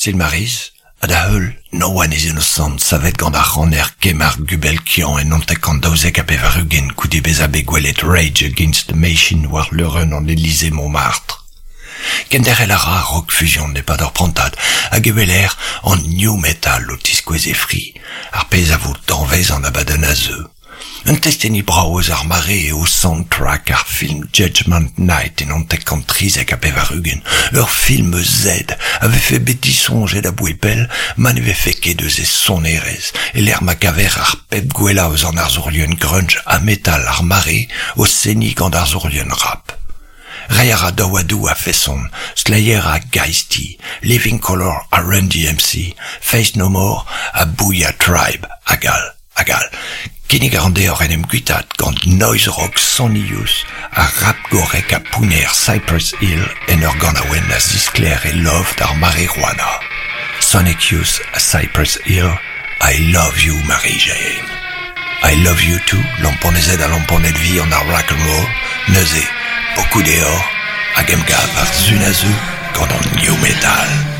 Maris, ad a heul, no one is innocent, savet gant ar ranner kemar gubel kian en ontek an daouzek a pevarugen koude bez a begwelet Rage Against the Machine war leuren an Élysée Montmartre. Kender el ara rock fusion n'est pas d'or prantad, a gebeler an new metal o tiskwez e fri, ar pez a vo danvez an abaden a zeu. Un testeni braoz ar mare e o soundtrack ar film Judgment Night en ontek an trizek a pevarugen. Ur film Z avait fait betisonjet da bouepel, man eve feke deus e sonerez, e l'er makaver ar pep gwella ouz an ar zourlien grunge a metal ar mare o seni gant ar zourlien rap. Rayar a Dawadou a Fesson, Slayer a Geisty, Living Color a Run DMC, Face No More a Booyah Tribe, agal. Kenny Grande a renem guitat gant noise rock sonius a rap gorek a pouner Cypress Hill en ur gant a wen a ziskler e love d'ar marijuana. Sonic Youth a Cypress Hill, I love you Mary Jane. I love you too, lamponezet a lamponet vi an ar rock and roll, neuze, beaucoup deor, hag em gav ar zunazeu gant an new metal.